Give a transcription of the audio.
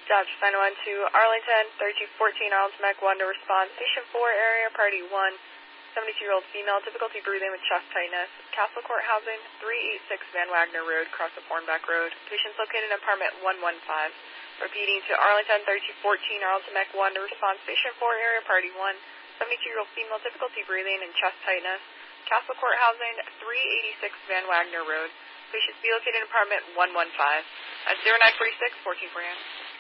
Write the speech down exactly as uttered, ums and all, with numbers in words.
Dodge sign one to Arlington, thirty-two fourteen Arlington Mech one to respond. Station four area, party one, seventy-two-year-old female, difficulty breathing with chest tightness. Castle Court housing, three eighty-six Van Wagner Road, cross of Hornback Road. Patient's located in apartment one one five. Repeating to Arlington, thirty-two fourteen Arlington Mech one to respond. Station four area, party one, seventy-two-year-old female, difficulty breathing and chest tightness. Castle Court housing, three eighty-six Van Wagner Road. Patients be located in apartment one one five. At zero nine four six, fourteen forty-nine.